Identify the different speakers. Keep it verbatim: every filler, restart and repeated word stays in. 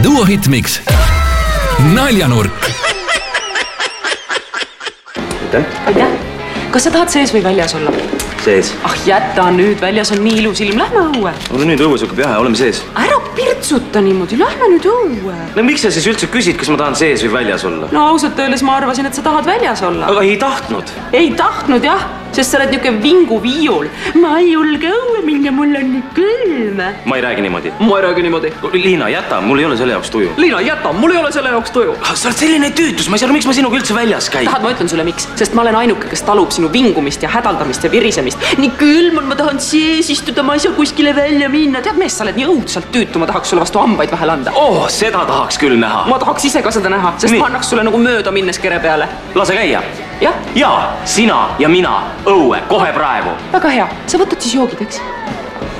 Speaker 1: Duo Hitmix. Naljanurk.
Speaker 2: Aitäh. Kas sa tahad sees või väljas olla?
Speaker 3: Sees.
Speaker 2: Ah, jäta nüüd, väljas on nii ilus ilm, lähme õue.
Speaker 3: Ole nüüd õues hakkab jahe, oleme sees.
Speaker 2: Ära pirtsuta niimoodi, lähme nüüd õue.
Speaker 3: No miks sa siis üldse küsid, kas ma tahan sees või väljas olla?
Speaker 2: No ausalt öeldes ma arvasin, et sa tahad väljas olla.
Speaker 3: Aga ei tahtnud.
Speaker 2: Ei tahtnud jah, sest sa oled niuke vingu viiul. Ma ei julge õue minna, mul on nii külm.
Speaker 3: Ma ei räägi niimoodi.
Speaker 2: Ma ei räägi niimoodi.
Speaker 3: Liina, jäta, mul ei ole selle jaoks tuju.
Speaker 2: Liina, jäta, mul ei ole selle jaoks tuju.
Speaker 3: Sa oled selline tüütus, ma ei saa, miks ma sinuga üldse väljas käin.
Speaker 2: Tahad, ma ütlen sulle miks? Sest ma olen ainuke, kes talub sinu vingumist ja hädaldamist ja virisemist. Nii külm on, ma tahan sees istuda, ma ei saa kuskile välja minna. Tead, mees, sa oled nii õudselt tüütu, ma tahaks sulle vastu hambaid vahel anda.
Speaker 3: Oh, seda tahaks küll näha.
Speaker 2: Ma tahaks ise ka seda näha, sest nii. Ma annaks sulle nagu mööda minnes kere peale.
Speaker 3: Lase käia.
Speaker 2: Jah?
Speaker 3: Ja, sina ja mina õue kohe praegu.
Speaker 2: Väga hea, sa võtad siis joogid, eks?